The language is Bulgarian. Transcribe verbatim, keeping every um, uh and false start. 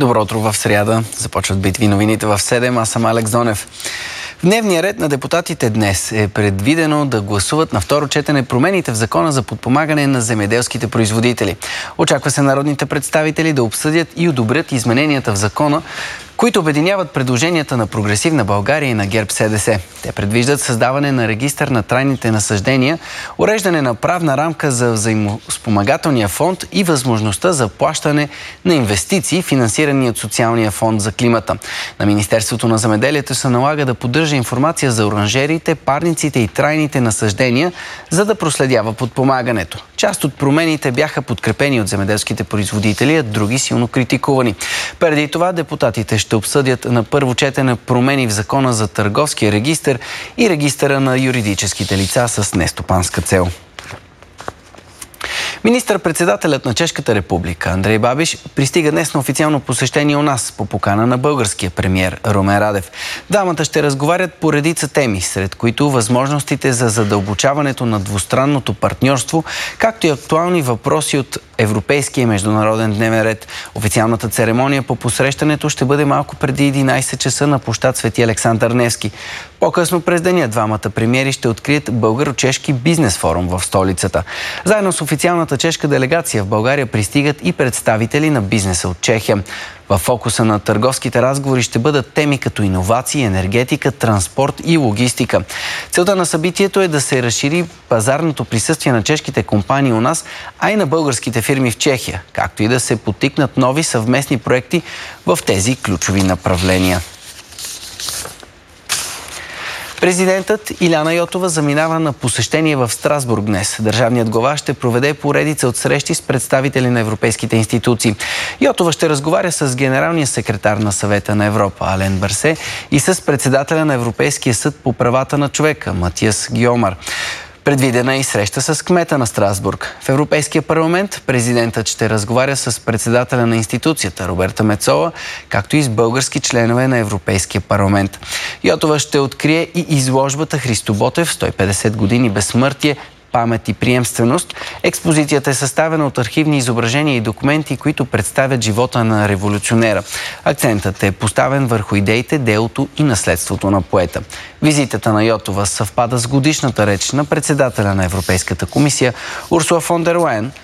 Добро утро в сряда. Започват битви новините в седем. Аз съм Алекс Донев. В дневния ред на депутатите днес е предвидено да гласуват на второ четене промените в Закона за подпомагане на земеделските производители. Очаква се народните представители да обсъдят и одобрят измененията в Закона, които обединяват предложенията на Прогресивна България и на ГЕРБ-СДС. Те предвиждат създаване на регистър на трайните насаждения, уреждане на правна рамка за взаимоспомагателния фонд и възможността за плащане на инвестиции, финансирани от Социалния фонд за климата. На Министерството на земеделието се налага да поддържа информация за оранжериите, парниците и трайните насаждения, за да проследява подпомагането. Част от промените бяха подкрепени от земеделските производители, а други силно критикувани. Преди това депутатите ще обсъдят на първо четене промени в Закона за търговския регистър и регистъра на юридическите лица с нестопанска цел. Министър-председателят на Чешката република Андрей Бабиш пристига днес на официално посещение у нас по покана на българския премиер Румен Радев. Двамата ще разговарят по редица теми, сред които възможностите за задълбочаването на двустранното партньорство, както и актуални въпроси от европейския и международен дневен ред. Официалната церемония по посрещането ще бъде малко преди единайсет часа на площад Свети Александър Невски. По-късно през деня двамата премиери ще открият българо-чешки бизнес форум в столицата. Заедно с официалната чешка делегация в България пристигат и представители на бизнеса от Чехия. В фокуса на търговските разговори ще бъдат теми като иновации, енергетика, транспорт и логистика. Целта на събитието е да се разшири пазарното присъствие на чешките компании у нас, а и на българските фирми в Чехия, както и да се подтикнат нови съвместни проекти в тези ключови направления. Президентът Иляна Йотова заминава на посещение в Страсбург днес. Държавният глава ще проведе поредица от срещи с представители на европейските институции. Йотова ще разговаря с генералния секретар на Съвета на Европа Ален Берсе и с председателя на Европейския съд по правата на човека Матиас Гиомар. Предвидена е и среща с кмета на Страсбург. В Европейския парламент президентът ще разговаря с председателя на институцията Роберта Мецола, както и с български членове на Европейския парламент. Йотова ще открие и изложбата Христо Ботев сто и петдесет години безсмъртие, памет и приемственост. Експозицията е съставена от архивни изображения и документи, които представят живота на революционера. Акцентът е поставен върху идеите, делото и наследството на поета. Визитата на Йотова съвпада с годишната реч на председателя на Европейската комисия Урсула фон дер Лайен,